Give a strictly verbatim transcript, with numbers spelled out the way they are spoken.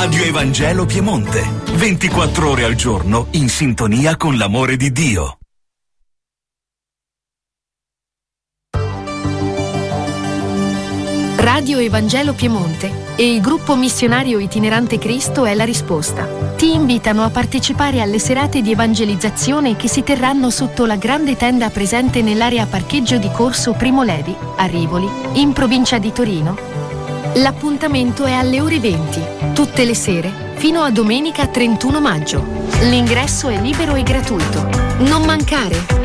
Radio Evangelo Piemonte. ventiquattro ore al giorno in sintonia con l'amore di Dio. Radio Evangelo Piemonte e il gruppo missionario itinerante Cristo è la risposta. Ti invitano a partecipare alle serate di evangelizzazione che si terranno sotto la grande tenda presente nell'area parcheggio di Corso Primo Levi, a Rivoli, in provincia di Torino. L'appuntamento è alle ore venti, tutte le sere, fino a domenica trentuno maggio. L'ingresso è libero e gratuito. Non mancare!